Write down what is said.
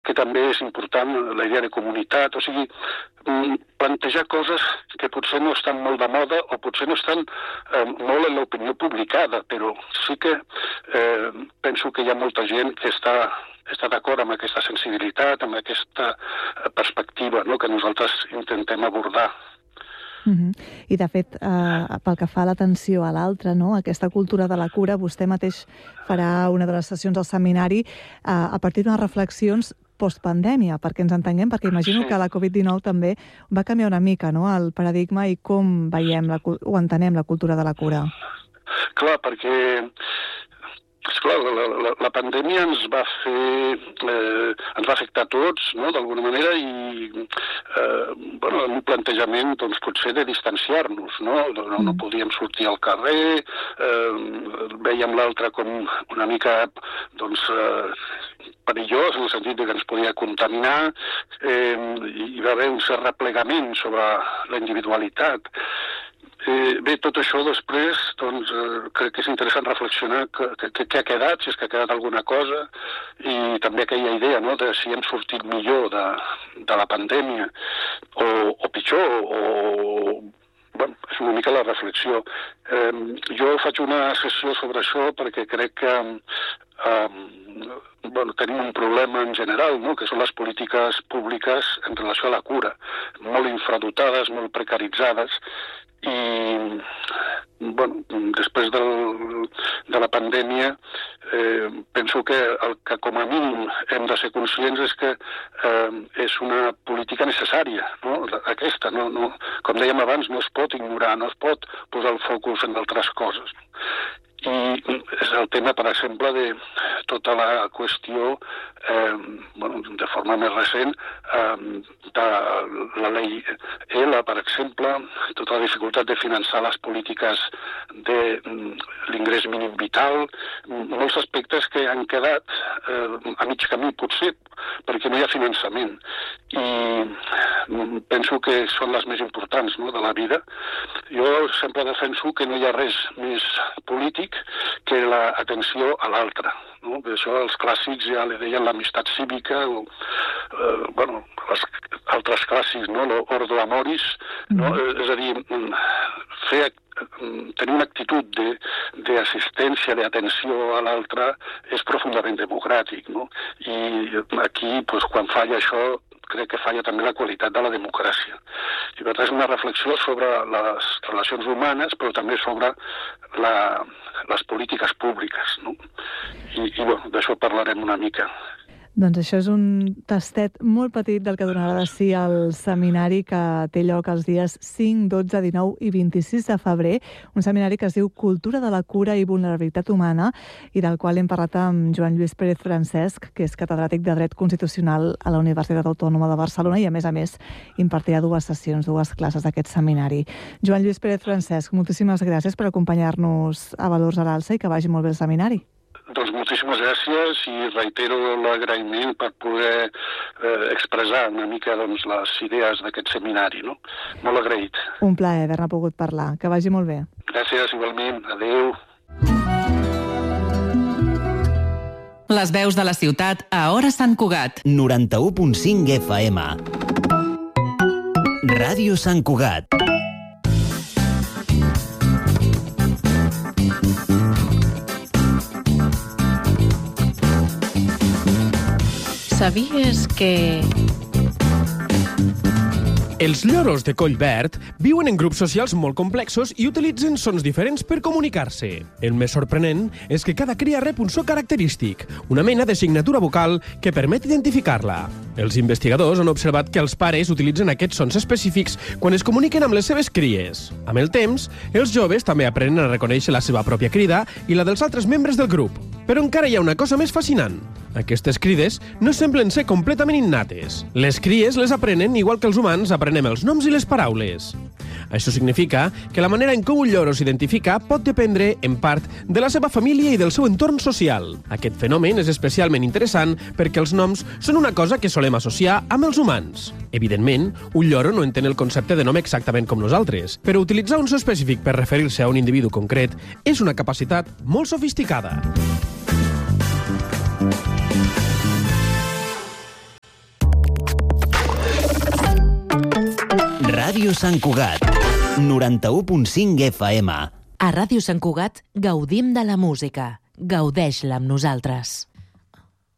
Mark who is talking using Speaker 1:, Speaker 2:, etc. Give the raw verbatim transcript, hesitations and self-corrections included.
Speaker 1: que també és important la idea de comunitat, o sigui, plantejar coses que potser no estan molt de moda o potser no estan eh, molt en l'opinió publicada, però sí que eh, penso que hi ha molta gent que està, està d'acord amb aquesta sensibilitat, amb aquesta perspectiva, no?, que nosaltres intentem abordar.
Speaker 2: Uh-huh. I, de fet, eh, pel que fa a l'atenció a l'altre, no?, aquesta cultura de la cura, vostè mateix farà una de les sessions al seminari eh, a partir d'unes reflexions postpandèmia, perquè ens entenguem, perquè imagino sí. que la covid dinou també va canviar una mica, no?, el paradigma i com veiem la, o entenem la cultura de la cura.
Speaker 1: Clar, perquè esclar, la, la, la pandèmia ens va fer, eh, ens va afectar a tots, no?, d'alguna manera, i eh, bueno, un plantejament doncs, potser de distanciar-nos, no? No, no podíem sortir al carrer, eh, veiem l'altre com una mica doncs, eh, perillós, en el sentit que ens podia contaminar, eh, i hi va haver un cert replegament sobre la individualitat. Eh, bé, tot això després, doncs, eh, crec que és interessant reflexionar què ha quedat, si és que ha quedat alguna cosa, i també aquella idea, no?, de si hem sortit millor de, de la pandèmia o, o pitjor, o... Bueno, és una mica la reflexió. Eh, jo faig una sessió sobre això perquè crec que eh, bueno, tenim un problema en general, no?, que són les polítiques públiques en relació a la cura, molt infradotades, molt precaritzades, i bueno, després del, de la pandèmia eh, penso que el que com a mínim hem de ser conscients és que eh, és una política necessària, no?, aquesta, no, no, com dèiem abans, no es pot ignorar, no es pot posar el focus en altres coses. I és el tema, per exemple, de tota la qüestió, eh, bueno, de forma més recent, eh, de la llei L, per exemple, tota la dificultat de finançar les polítiques de l'ingrés mínim vital, molts aspectes que han quedat eh, a mig camí, potser, perquè no hi ha finançament. I penso que són les més importants, no?, de la vida. Jo sempre defenso que no hi ha res més polític que l'atenció a l'altre, no? Per això els clàssics ja li deien l'amistat cívica, o eh, bueno, els altres clàssics, no?, l'ordo amoris, no? Mm. És a dir, fer, tenir una actitud d'assistència, d'atenció a l'altre és profundament democràtic, no? I aquí, doncs, quan falla això, crec que falla també la qualitat de la democràcia. I per tant és una reflexió sobre les relacions humanes, però també sobre la, les polítiques públiques, no? I, i bueno, d'això parlarem una mica.
Speaker 2: Doncs això és un tastet molt petit del que donarà de si el seminari que té lloc els dies cinc, dotze, dinou i vint-i-sis de febrer, un seminari que es diu Cultura de la cura i vulnerabilitat humana i del qual hem parlat amb Joan Lluís Pérez Francesc, que és catedràtic de Dret Constitucional a la Universitat Autònoma de Barcelona i, a més a més, impartirà dues sessions, dues classes d'aquest seminari. Joan Lluís Pérez Francesc, moltíssimes gràcies per acompanyar-nos a Valors a l'Alça i que vagi molt bé el seminari.
Speaker 1: Doncs moltíssimes gràcies i reitero l'agraïment per poder eh, expressar una mica doncs, les idees d'aquest seminari, no? Molt agraït.
Speaker 2: Un plaer haver-ne pogut parlar. Que vagi molt bé.
Speaker 1: Gràcies, igualment. Adéu.
Speaker 3: Les veus de la ciutat a Hora Sant Cugat.
Speaker 4: noranta-u punt cinc F M. Ràdio Sant Cugat.
Speaker 3: Sabies que...
Speaker 5: Els lloros de coll verd viuen en grups socials molt complexos i utilitzen sons diferents per comunicar-se. El més sorprenent és que cada cria rep un so característic, una mena de signatura vocal que permet identificar-la. Els investigadors han observat que els pares utilitzen aquests sons específics quan es comuniquen amb les seves cries. Amb el temps, els joves també aprenen a reconèixer la seva pròpia crida i la dels altres membres del grup. Però encara hi ha una cosa més fascinant. Aquestes crides no semblen ser completament innates. Les cries les aprenen igual que els humans aprenem els noms i les paraules. Això significa que la manera en què un lloro s'identifica pot dependre, en part, de la seva família i del seu entorn social. Aquest fenomen és especialment interessant perquè els noms són una cosa que solem associar amb els humans. Evidentment, un lloro no entén el concepte de nom exactament com nosaltres, però utilitzar un so específic per referir-se a un individu concret és una capacitat molt sofisticada.
Speaker 4: Ràdio Sant Cugat, noranta-u punt cinc F M.
Speaker 6: A Ràdio Sant Cugat gaudim de la música. Gaudeix-la amb nosaltres.